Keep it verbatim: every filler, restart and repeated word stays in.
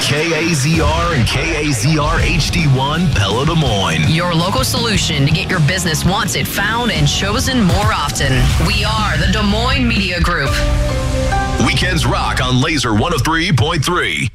K A Z R and K A Z R H D one, Pella, Des Moines. Your local solution to get your business wanted, found, and chosen more often. We are the Des Moines Media Group. Weekends rock on Laser one oh three point three.